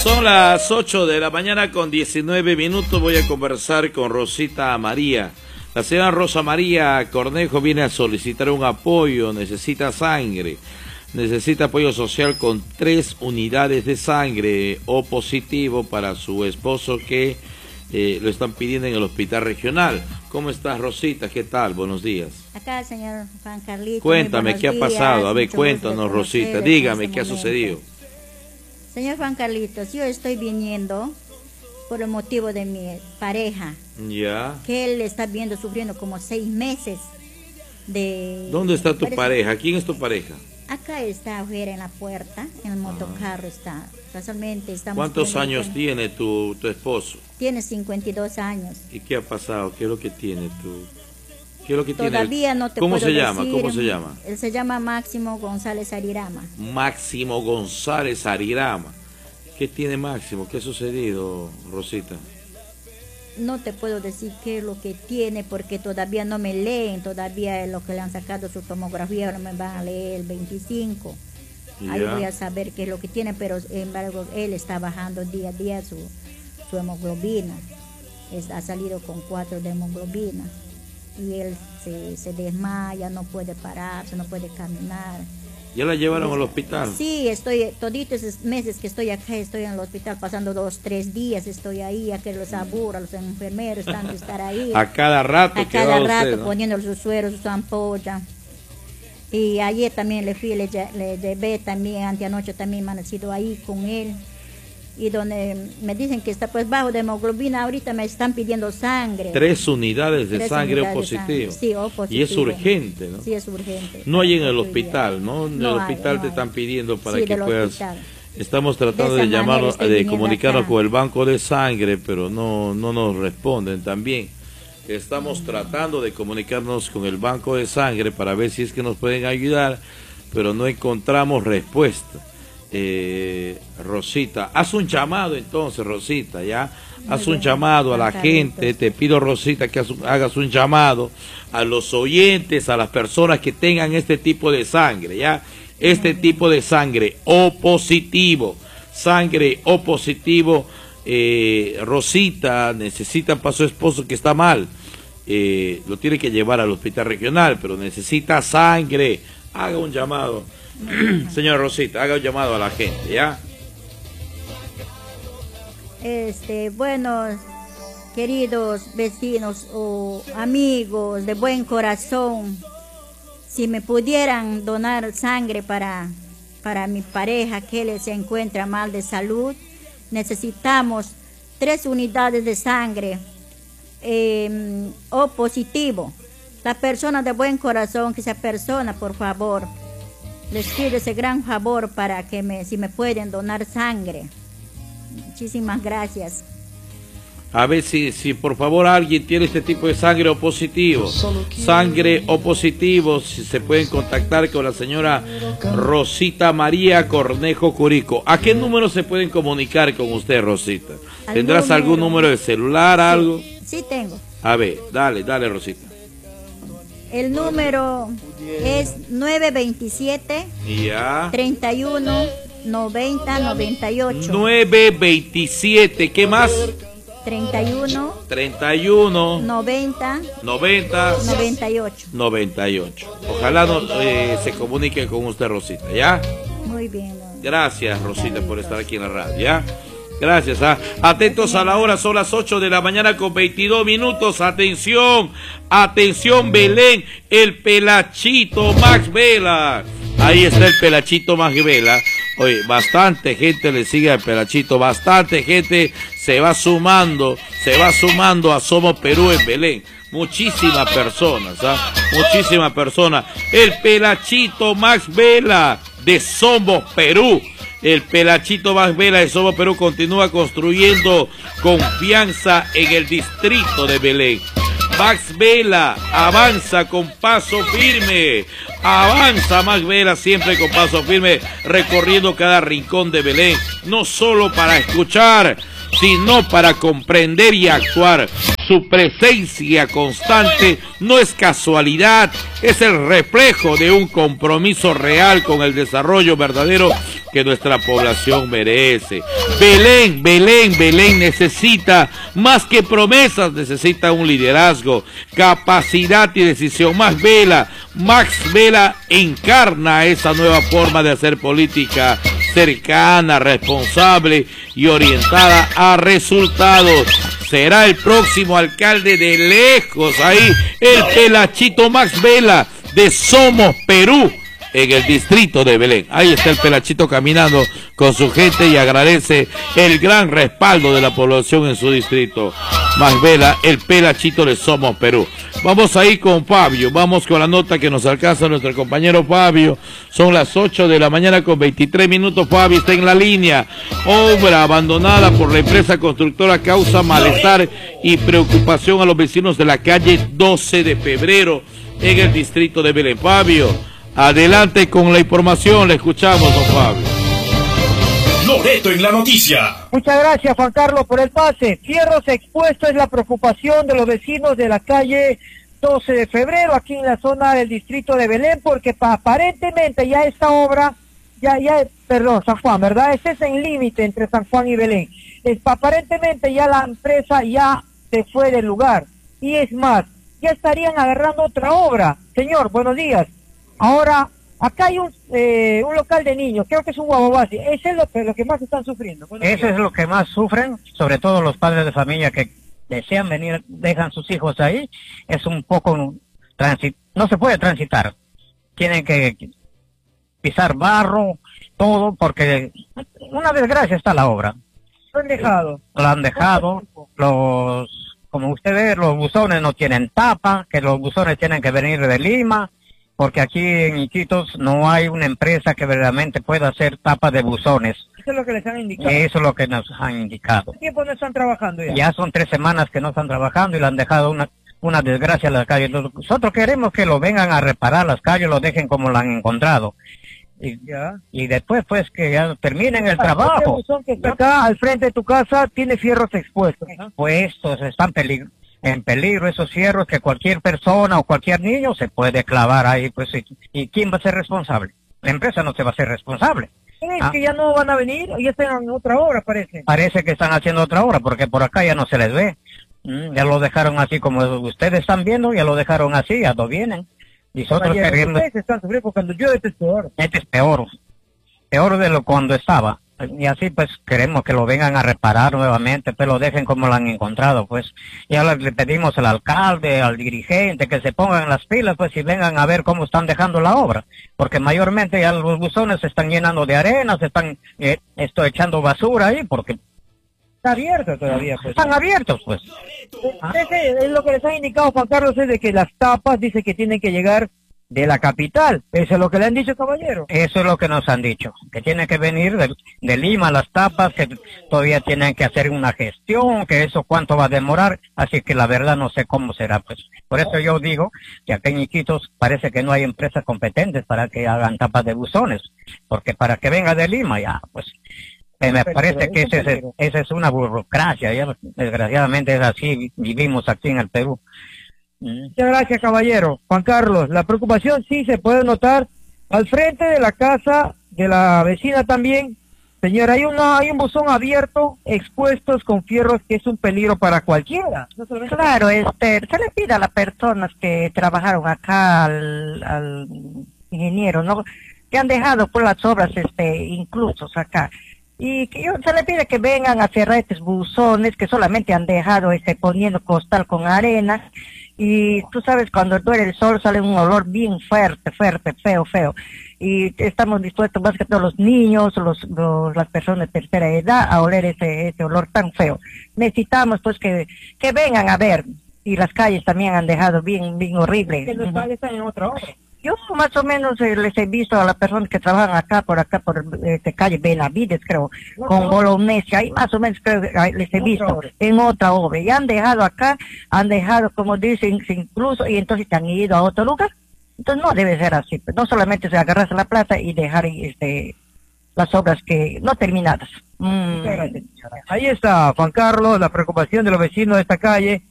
Son las 8 de la mañana con 19 minutos. Voy a conversar con Rosita María. La señora Rosa María Cornejo viene a solicitar un apoyo, necesita sangre, necesita apoyo social con 3 unidades de sangre O positivo para su esposo que lo están pidiendo en el hospital regional. ¿Cómo estás, Rosita? ¿Qué tal? Buenos días. Acá, señor Juan Carlito. Cuéntame, ¿qué ha pasado? A ver, cuéntanos, Rosita. Dígame, ¿qué ha sucedido? Señor Juan Carlitos, yo estoy viniendo por el motivo de mi pareja. Ya. Que él está viendo sufriendo como 6 meses de... ¿Dónde está tu pareja? ¿Quién es tu pareja? Acá está afuera en la puerta, en el motocarro está. Casualmente estamos... ¿Cuántos años tiene tu esposo? Tiene 52 años. ¿Y qué ha pasado? ¿Qué es lo que tiene tú? ¿Qué es lo que Todavía tiene? No te ¿Cómo puedo se llama? decir. ¿Cómo se llama? Él se llama Máximo González Arirama. Máximo González Arirama. ¿Qué tiene Máximo? ¿Qué ha sucedido, Rosita? No te puedo decir qué es lo que tiene porque todavía no me leen, todavía lo que le han sacado su tomografía no me van a leer el 25. Ya. Ahí voy a saber qué es lo que tiene, pero sin embargo él está bajando día a día su hemoglobina. Ha salido con 4 de hemoglobina y él se desmaya, no puede pararse, no puede caminar. ¿Ya la llevaron al hospital? Sí, estoy, toditos esos meses que estoy acá, estoy en el hospital pasando 2, 3 días, estoy ahí, a que los aburra, los enfermeros, tanto estar ahí. A cada rato. A cada rato, usted, ¿no? poniéndole sus sueros, sus ampollas. Y ayer también le llevé también, anteanoche también me han sido ahí con él. Y donde me dicen que está pues bajo de hemoglobina, ahorita me están pidiendo sangre. 3 unidades de sangre O positivo. Sí, O positivo. Y es urgente, ¿no? Sí, es urgente. No hay en el hospital, ¿no? En el hospital te están pidiendo para que puedas... Hospital. Estamos tratando de llamarnos, de comunicarnos con el banco de sangre, pero no nos responden también. Estamos tratando de comunicarnos con el banco de sangre para ver si es que nos pueden ayudar, pero no encontramos respuesta. Rosita, haz un llamado entonces, Rosita, ya, haz un llamado a la gente, te pido, Rosita, que hagas un llamado a los oyentes, a las personas que tengan este tipo de sangre, ya, este tipo de sangre O positivo, Rosita necesita para su esposo que está mal, lo tiene que llevar al hospital regional, pero necesita sangre, haga un llamado. Señora Rosita, haga un llamado a la gente, ¿ya? Bueno, queridos vecinos o amigos de buen corazón, si me pudieran donar sangre para mi pareja que él se encuentra mal de salud, necesitamos 3 unidades de sangre O positivo. La persona de buen corazón, que esa persona, por favor, les pido ese gran favor para que si me pueden donar sangre. Muchísimas gracias. A ver si por favor alguien tiene este tipo de sangre O positivo. Sangre O positivo, si se pueden contactar con la señora Rosita María Cornejo Curico. ¿A qué número se pueden comunicar con usted, Rosita? ¿Tendrás algún número de celular, algo? Sí, tengo. A ver, dale, Rosita. El número es 927 31 90 98. 927, ¿qué más? 31 90 98. Ojalá se comunique con usted, Rosita, ¿ya? Muy bien. Gracias, Rosita, por estar aquí en la radio, ¿ya? Gracias, atentos a la hora, son las 8 de la mañana con 22 minutos. Atención, Belén, el pelachito Max Vela. Ahí está el pelachito Max Vela. Oye, bastante gente le sigue al pelachito, bastante gente se va sumando a Somos Perú en Belén. Muchísimas personas, muchísimas personas. El pelachito Max Vela de Somos Perú. El pelachito Max Vela de Somos Perú continúa construyendo confianza en el distrito de Belén. Max Vela avanza con paso firme. Avanza Max Vela siempre con paso firme, recorriendo cada rincón de Belén, no solo para escuchar, sino para comprender y actuar. Su presencia constante no es casualidad, es el reflejo de un compromiso real con el desarrollo verdadero que nuestra población merece. Belén, Belén, Belén necesita más que promesas, necesita un liderazgo, capacidad y decisión. Max Vela encarna esa nueva forma de hacer política cercana, responsable y orientada a resultados. Será el próximo alcalde de lejos, ahí, el pelachito Max Vela de Somos Perú, en el distrito de Belén. Ahí está el pelachito caminando con su gente y agradece el gran respaldo de la población en su distrito. Max Vela, el pelachito de Somos Perú. Vamos ahí con Fabio, vamos con la nota que nos alcanza nuestro compañero Fabio. Son las 8 de la mañana con 23 minutos. Fabio está en la línea. Obra abandonada por la empresa constructora causa malestar y preocupación a los vecinos de la calle 12 de febrero en el distrito de Belén. Fabio, adelante con la información, le escuchamos, don Fabio. Loreto en la noticia. Muchas gracias, Juan Carlos, por el pase. Fierros expuestos es la preocupación de los vecinos de la calle 12 de febrero, aquí en la zona del distrito de Belén, porque aparentemente ya esta obra, perdón, San Juan, ¿verdad? Este es el límite entre San Juan y Belén. Aparentemente ya la empresa ya se fue del lugar. Y es más, ya estarían agarrando otra obra. Señor, buenos días. Ahora, acá hay un local de niños, creo que es un guababasi. Ese es lo que más están sufriendo. Eso es lo que más sufren, sobre todo los padres de familia que desean venir, dejan sus hijos ahí. Es un poco no se puede transitar. Tienen que pisar barro, todo, porque una desgracia está la obra. Lo han dejado. Lo han dejado, como usted ve, los buzones no tienen tapa, que los buzones tienen que venir de Lima, porque aquí en Iquitos no hay una empresa que verdaderamente pueda hacer tapa de buzones. Eso es lo que les han indicado. Eso es lo que nos han indicado. ¿Cuánto tiempo no están trabajando ya? Ya son 3 semanas que no están trabajando y le han dejado una desgracia a las calles. Nosotros queremos que lo vengan a reparar las calles, lo dejen como lo han encontrado. Y después pues que ya terminen el trabajo. Este buzón que está acá al frente de tu casa tiene fierros expuestos. Puestos, están en peligro esos fierros, que cualquier persona o cualquier niño se puede clavar ahí, pues. ¿Y quién va a ser responsable? La empresa no se va a ser responsable. Es que ya no van a venir, ya están en otra obra, parece. Parece que están haciendo otra obra, porque por acá ya no se les ve. Ya lo dejaron así como ustedes están viendo, ya lo dejaron así, ya no vienen. Y nosotros queremos... Ustedes están sufriendo cuando llueve, este es peor. Este es peor de lo cuando estaba. Y así pues queremos que lo vengan a reparar nuevamente, pues lo dejen como lo han encontrado, pues. Ya le pedimos al alcalde, al dirigente, que se pongan las pilas, pues, y vengan a ver cómo están dejando la obra. Porque mayormente ya los buzones se están llenando de arena, se están echando basura ahí, porque... Está abierto todavía, pues. Están abiertos, pues. Es lo que les ha indicado Juan Carlos, es de que las tapas dice que tienen que llegar de la capital. ¿Eso es lo que le han dicho, caballero? Eso es lo que nos han dicho, que tienen que venir de Lima las tapas, que todavía tienen que hacer una gestión, que eso cuánto va a demorar, así que la verdad no sé cómo será, pues. Por eso yo digo que acá en Iquitos parece que no hay empresas competentes para que hagan tapas de buzones, porque para que venga de Lima ya, pues... me parece que esa es una burocracia, ya, desgraciadamente es así, vivimos aquí en el Perú. Muchas gracias, caballero. Juan Carlos, la preocupación sí se puede notar al frente de la casa de la vecina también. Señora, hay un buzón abierto, expuestos con fierros, que es un peligro para cualquiera. Claro, se le pide a las personas que trabajaron acá, al ingeniero, ¿no?, que han dejado por las obras incluso acá. Y que se le pide que vengan a cerrar estos buzones que solamente han dejado poniendo costal con arena. Y tú sabes, cuando duele el sol sale un olor bien fuerte, feo. Y estamos dispuestos más que todos los niños, las personas de tercera edad a oler ese olor tan feo. Necesitamos pues que vengan a ver. Y las calles también han dejado bien horrible. Que los calles están en otra obra. Yo más o menos les he visto a las personas que trabajan acá por calle Benavides, creo, con Bolognesi, ahí más o menos creo que les he visto en otra obra. Y han dejado acá, como dicen, incluso, y entonces se han ido a otro lugar. Entonces no debe ser así, no solamente se agarrarse la plata y dejar las obras que no terminadas. Ahí está, Juan Carlos, la preocupación de los vecinos de esta calle,